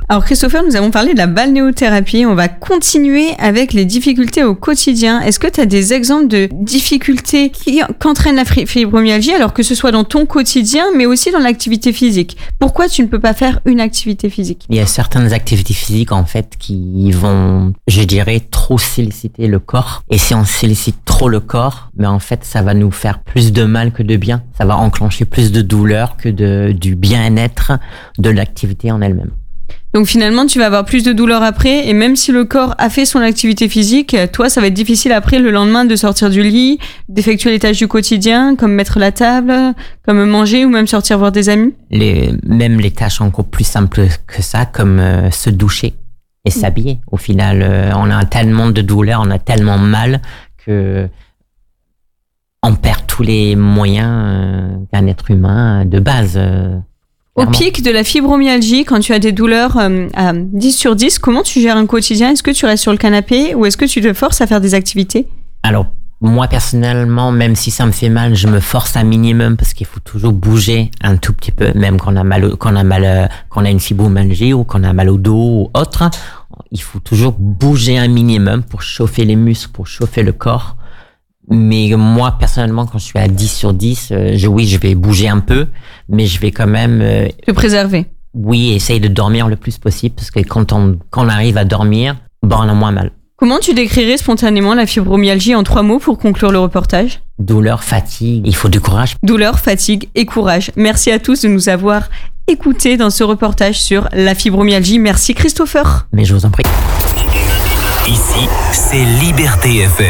Alors Christopher, nous avons parlé de la balnéothérapie. On va continuer avec les difficultés au quotidien. Est-ce que tu as des exemples de difficultés qu'entraîne la fibromyalgie, alors que ce soit dans ton quotidien, mais aussi dans l'activité physique? Pourquoi tu ne peux pas faire une activité physique? Il y a certaines activités physiques, en fait, qui vont, je dirais, trop solliciter le corps. Et si on sollicite trop le corps, mais en fait, ça va nous faire plus de mal que de bien. Ça va enclencher plus de douleur que du bien-être de l'activité en elle-même. Donc finalement, tu vas avoir plus de douleur après, et même si le corps a fait son activité physique, toi, ça va être difficile après le lendemain de sortir du lit, d'effectuer les tâches du quotidien, comme mettre la table, comme manger ou même sortir voir des amis. Même les tâches encore plus simples que ça, comme se doucher et s'habiller. Au final, on a tellement de douleur, on a tellement mal que on perd tous les moyens d'un être humain de base. Au pic de la fibromyalgie, quand tu as des douleurs à 10 sur 10, comment tu gères un quotidien? Est-ce que tu restes sur le canapé ou est-ce que tu te forces à faire des activités? Alors, moi personnellement, même si ça me fait mal, je me force un minimum parce qu'il faut toujours bouger un tout petit peu, même quand on a une fibromyalgie ou qu'on a mal au dos ou autre. Il faut toujours bouger un minimum pour chauffer les muscles, pour chauffer le corps. Mais moi, personnellement, quand je suis à 10 sur 10, je vais bouger un peu, mais je vais quand même... te préserver. Oui, essayer de dormir le plus possible, parce que quand on arrive à dormir, on a moins mal. Comment tu décrirais spontanément la fibromyalgie en 3 mots pour conclure le reportage? Douleur, fatigue, il faut du courage. Douleur, fatigue et courage. Merci à tous de nous avoir écoutés dans ce reportage sur la fibromyalgie. Merci Christopher. Mais je vous en prie. Ici, c'est Liberté FM.